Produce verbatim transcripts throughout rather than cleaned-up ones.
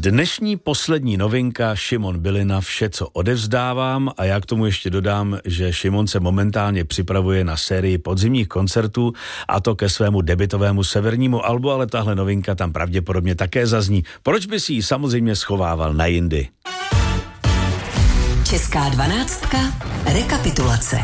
Dnešní poslední novinka Šimon Bylina, Vše, co odevzdávám, a já k tomu ještě dodám, že Šimon se momentálně připravuje na sérii podzimních koncertů, a to ke svému debitovému severnímu albu, ale tahle novinka tam pravděpodobně také zazní. Proč by si ji samozřejmě schovával na jindy? Česká dvanáctka, rekapitulace.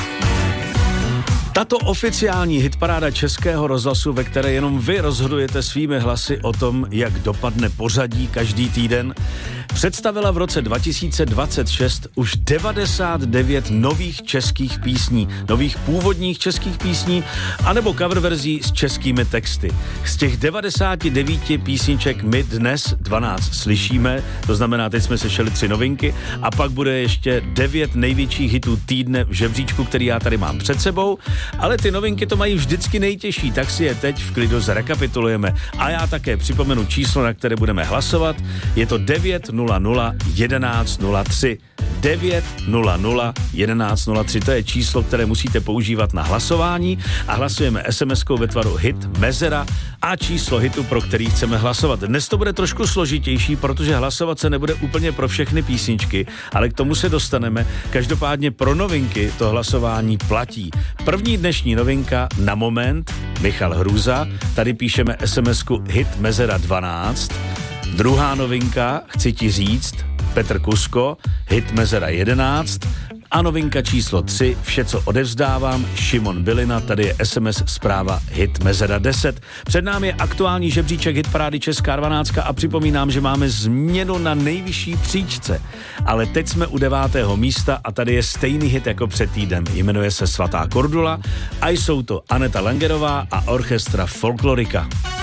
Tato oficiální hitparáda Českého rozhlasu, ve které jenom vy rozhodujete svými hlasy o tom, jak dopadne pořadí každý týden, představila v roce dva tisíce dvacet šest už devadesát devět nových českých písní, nových původních českých písní, anebo cover verzí s českými texty. Z těch devadesáti devíti písniček my dnes dvanáct slyšíme, to znamená, teď jsme sešeli tři novinky, a pak bude ještě devět největších hitů týdne v žebříčku, který já tady mám před sebou. Ale ty novinky to mají vždycky nejtěžší, tak si je teď v klidu zrekapitulujeme. A já také připomenu číslo, na které budeme hlasovat. Je to devět nula nula jedenáct nula tři. devět nula nula jedenáct nula tři, to je číslo, které musíte používat na hlasování, a hlasujeme es em eskou ve tvaru hit mezera a číslo hitu, pro který chceme hlasovat. Dnes to bude trošku složitější, protože hlasovat se nebude úplně pro všechny písničky, ale k tomu se dostaneme. Každopádně pro novinky to hlasování platí. První dnešní novinka Na moment, Michal Hrůza, tady píšeme es em esku hit mezera dvanáct. Druhá novinka, Chci ti říct, Petr Kusko, hit mezera jedenáct. A novinka číslo tři, Vše, co odevzdávám, Šimon Bylina, tady je es em es zpráva hit mezera deset. Před námi je aktuální žebříček hitparády Česká dvanáctka a připomínám, že máme změnu na nejvyšší příčce. Ale teď jsme u devátého místa a tady je stejný hit jako před týdnem. Jmenuje se Svatá Kordula a jsou to Aneta Langerová a orchestra Folklorika.